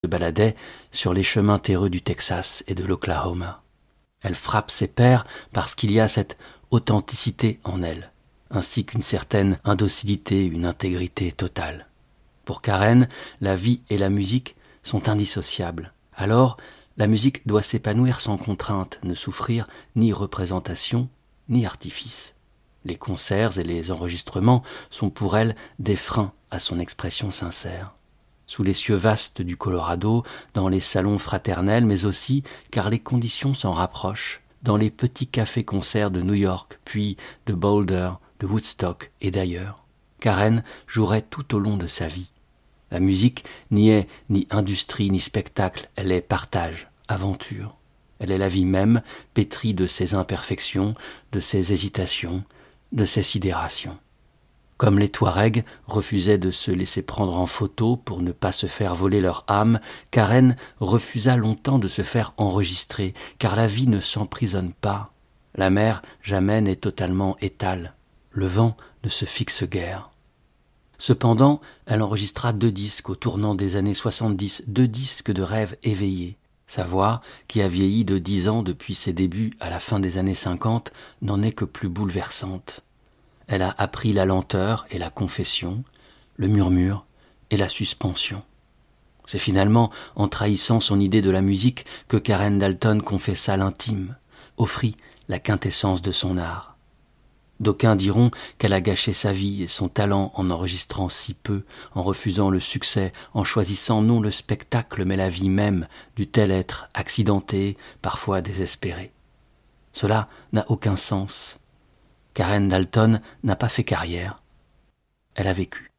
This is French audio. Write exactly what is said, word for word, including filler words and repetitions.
baladait sur les chemins terreux du Texas et de l'Oklahoma. Elle frappe ses pairs parce qu'il y a cette authenticité en elle, ainsi qu'une certaine indocilité, une intégrité totale. Pour Karen, la vie et la musique sont indissociables. Alors, la musique doit s'épanouir sans contrainte, ne souffrir ni représentation, ni artifice. Les concerts et les enregistrements sont pour elle des freins à son expression sincère. Sous les cieux vastes du Colorado, dans les salons fraternels, mais aussi, car les conditions s'en rapprochent, dans les petits cafés-concerts de New York, puis de Boulder, de Woodstock et d'ailleurs. Karen jouerait tout au long de sa vie. La musique n'y est ni industrie ni spectacle, elle est partage, aventure. Elle est la vie même, pétrie de ses imperfections, de ses hésitations, de ses sidérations. Comme les Touaregs refusaient de se laisser prendre en photo pour ne pas se faire voler leur âme, Karen refusa longtemps de se faire enregistrer, car la vie ne s'emprisonne pas. La mer jamais n'est totalement étale. Le vent ne se fixe guère. Cependant, elle enregistra deux disques au tournant des années soixante-dix, deux disques de rêve éveillés. Sa voix, qui a vieilli de dix ans depuis ses débuts à la fin des années cinquante, n'en est que plus bouleversante. Elle a appris la lenteur et la confession, le murmure et la suspension. C'est finalement en trahissant son idée de la musique que Karen Dalton confessa l'intime, offrit la quintessence de son art. D'aucuns diront qu'elle a gâché sa vie et son talent en enregistrant si peu, en refusant le succès, en choisissant non le spectacle mais la vie même, dût-elle être accidentée, parfois désespérée. Cela n'a aucun sens. Karen Dalton n'a pas fait carrière, elle a vécu.